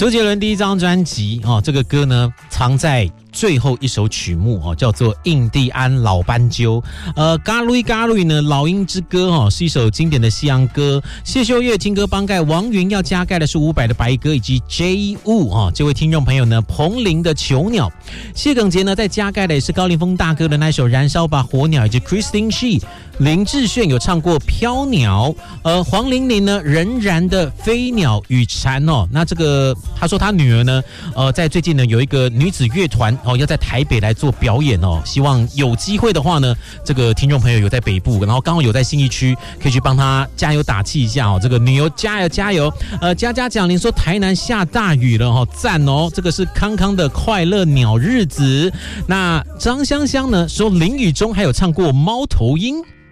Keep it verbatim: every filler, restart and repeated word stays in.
周杰伦第一张专辑哦，这个歌呢藏在最后一首曲目哦，叫做《印第安老斑鸠》。呃，嘎瑞嘎瑞呢，老鹰之歌哦，是一首经典的西洋歌。谢秀月、情歌帮盖、王云要加盖的是伍佰的白鸽以及 J 雾哦。这位听众朋友呢，彭羚的囚鸟。谢耿杰呢，在加盖的也是高凌风大哥的那首《燃烧吧火鸟》，以及 Christine She。林志炫有唱过《飘鸟》，呃，黄玲玲呢仍然的《飞鸟与蝉》哦。那这个他说他女儿呢，呃，在最近呢有一个女子乐团哦，要在台北来做表演哦。希望有机会的话呢，这个听众朋友有在北部，然后刚好有在信义区，可以去帮他加油打气一下哦。这个女友加油加油！呃，佳佳讲您说台南下大雨了哦，赞哦！这个是康康的快乐鸟日子。那张香香呢说淋雨中还有唱过猫头鹰。